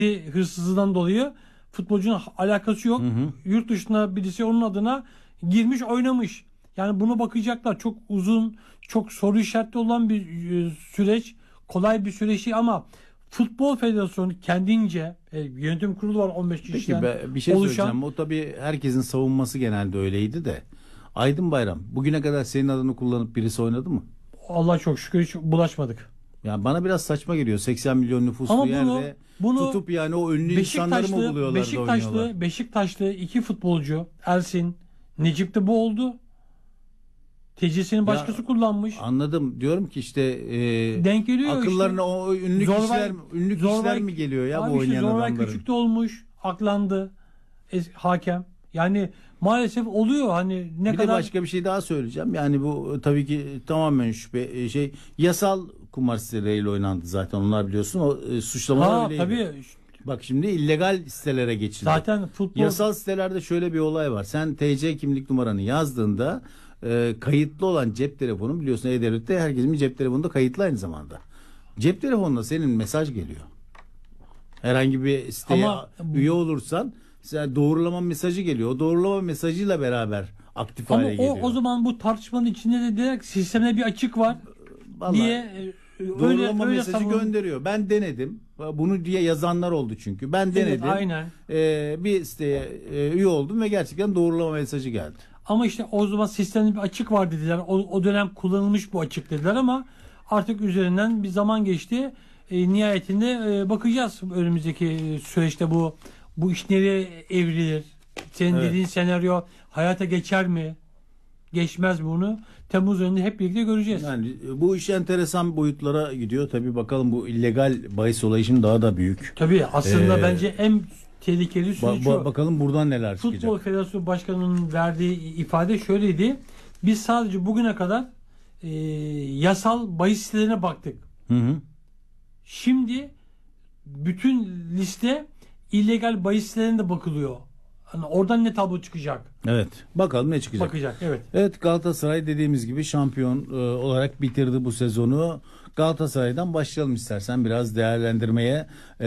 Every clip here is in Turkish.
hırsızlığından dolayı futbolcunun alakası yok. Hı hı. Yurt dışına birisi onun adına girmiş oynamış. Yani bunu bakacaklar. Çok uzun, çok soru işaretli olan bir süreç. Kolay bir süreç değil ama Futbol Federasyonu kendince yönetim kurulu var 15 Peki kişiden bir şey oluşan. söyleyeceğim. O tabii herkesin savunması genelde öyleydi de. Aydın Bayram bugüne kadar senin adını kullanıp birisi oynadı mı? Allah çok şükür hiç bulaşmadık. Yani bana biraz saçma geliyor. 80 milyon nüfuslu Ama yerde bunu tutup yani o ünlü insanları mı buluyorlar da oynuyorlar? Beşiktaşlı iki futbolcu Ersin, Necip de bu oldu. TC'sini başkası kullanmış. Anladım. Diyorum ki işte Denk geliyor akıllarına işte. o ünlü kişiler mi geliyor ya bu oynayan Zorbay adamların? Küçük de olmuş. Aklandı. Hakem. Yani maalesef oluyor hani ne Bir kadar. de başka bir şey daha söyleyeceğim. Yani bu tabii ki tamamen şüphe yasal kumar siteleriyle oynandı zaten. Onlar biliyorsun o suçlamalar öyleydi. Tabii. Bak şimdi illegal sitelere geçildi. Zaten futbol. Yasal sitelerde şöyle bir olay var. Sen TC kimlik numaranı yazdığında kayıtlı olan cep telefonu biliyorsun E-Devlet'te herkesin bir cep telefonu da kayıtlı aynı zamanda. Cep telefonuna senin mesaj geliyor. Herhangi bir siteye üye olursan sen doğrulama mesajı geliyor. O doğrulama mesajıyla beraber aktif hale geliyor. Ama o zaman bu tartışmanın içinde de direkt sistemde bir açık var Vallahi diye doğrulama öyle mesajı gönderiyor. Ben denedim. Bunu diye yazanlar oldu çünkü. Ben denedim. Evet, aynen. Bir siteye üye oldum ve gerçekten doğrulama mesajı geldi. Ama işte o zaman sistemde bir açık var dediler. O dönem kullanılmış bu açık dediler ama artık üzerinden bir zaman geçti. Nihayetinde bakacağız önümüzdeki süreçte bu iş nereye evrilir? Senin dediğin senaryo hayata geçer mi? Geçmez mi bunu? Temmuz ayında hep birlikte göreceğiz. Yani bu iş enteresan boyutlara gidiyor. Tabii bakalım bu illegal bahis olayı şimdi daha da büyük. Tabii aslında bence en tehlikeli süreç o. Bakalım buradan neler çıkacak. Futbol Federasyonu Başkanı'nın verdiği ifade şöyleydi. Biz sadece bugüne kadar yasal bahis sitelerine baktık. Hı hı. Şimdi bütün liste illegal bahis sitelerine de bakılıyor. Hani oradan ne tablo çıkacak? Evet. Bakalım ne çıkacak. Bakacak. Evet. Evet, Galatasaray dediğimiz gibi şampiyon olarak bitirdi bu sezonu. Galatasaray'dan başlayalım istersen biraz değerlendirmeye.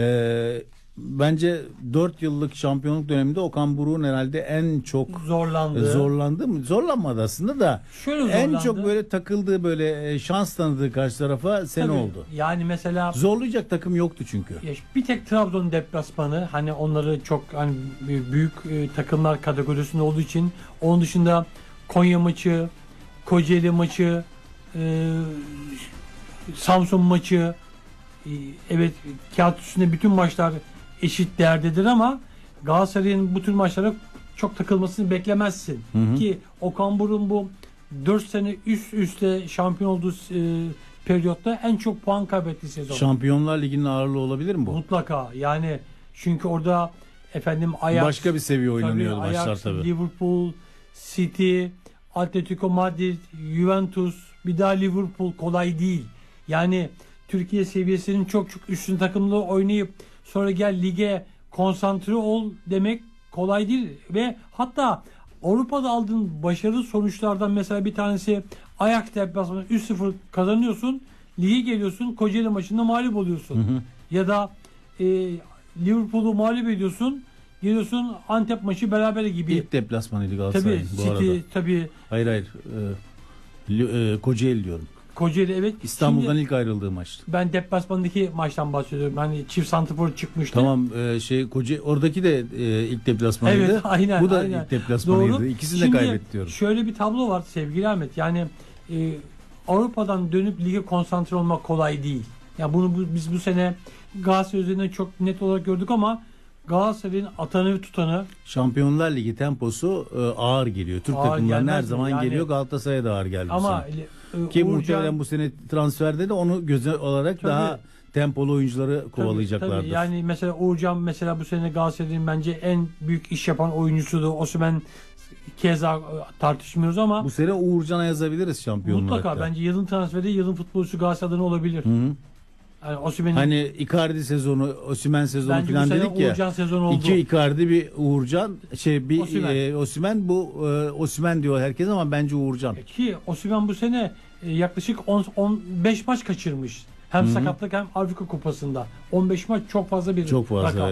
Bence 4 yıllık şampiyonluk döneminde Okan Buruk'un herhalde en çok zorlandı mı? Zorlanmadı aslında da. Şöyle en çok böyle takıldığı böyle şans tanıdığı karşı tarafa sene oldu. Yani mesela zorlayacak takım yoktu çünkü. Bir tek Trabzon deplasmanı hani onları çok hani büyük takımlar kategorisinde olduğu için onun dışında Konya maçı, Kocaeli maçı, Samsun maçı evet kağıt üstünde bütün maçlar eşit değerdedir ama Galatasaray'ın bu tür maçlara çok takılmasını beklemezsin. Hı hı. Ki Okan Buruk'un bu 4 sene üst üste şampiyon olduğu periyotta en çok puan kaybettiği sezon. Şampiyonlar Ligi'nin ağırlığı olabilir mi bu? Mutlaka. Yani çünkü orada Ajax başka bir seviye oynanıyordu maçlar tabii. Liverpool, City, Atletico Madrid, Juventus, bir daha Liverpool kolay değil. Yani Türkiye seviyesinin çok üstün takımlı oynayıp sonra gel lige konsantre ol demek kolay değil ve hatta Avrupa'da aldığın başarılı sonuçlardan mesela bir tanesi Ajax deplasmanı 3-0 kazanıyorsun, lige geliyorsun, Kocaeli maçında mağlup oluyorsun. Hı hı. Ya da Liverpool'u mağlup ediyorsun, geliyorsun Antep maçı berabere gibi. İlk deplasmanıydı Galatasaray bu City, arada. Tabii. Hayır. Kocaeli diyorum. Kocaeli evet. İstanbul'dan Şimdi ilk ayrıldığı maçtı. ben deplasmandaki maçtan bahsediyorum. Hani çift santrafor çıkmıştı. Tamam Kocaeli oradaki de ilk deplasmanıydı. Evet, aynen. Bu da aynen. ilk deplasmanıydı. Doğru. İkisini Şimdi de kaybetti diyorum. şöyle bir tablo var sevgili Ahmet. Yani Avrupa'dan dönüp lige konsantre olmak kolay değil. Yani biz bu sene Galatasaray üzerinden çok net olarak gördük ama Galatasaray'ın atanı ve tutanı Şampiyonlar Ligi temposu ağır geliyor. Türk Ağır takımlarına her gelmez mi? zaman Yani- geliyor. Galatasaray'a da ağır geldi bu ama sene. Ki muhtemelen bu sene transferde de onu göze olarak Tabii. daha tempolu oyuncuları kovalayacaklardır. Tabii. Yani mesela Uğurcan mesela bu sene Galatasaray'ın bence en büyük iş yapan oyuncusudu. Osimhen keza tartışmıyoruz ama Bu sene Uğurcan'a yazabiliriz şampiyonluk. mutlaka bence yılın transferi yılın futbolcusu Galatasaray'dan olabilir. Hı hı. Yani Osimhen'in Hani Icardi sezonu, Osimhen sezonu bence bu falan sene dedik ya. Uğurcan sezonu oldu. İki Icardi bir Uğurcan, bir Osimhen. Osimhen bu Osimhen diyor herkes ama bence Uğurcan. Ki Osimhen bu sene yaklaşık 15 maç kaçırmış. Hem sakatlık hem Avrupa Kupası'nda. 15 maç çok fazla bir Çok fazla. rakam.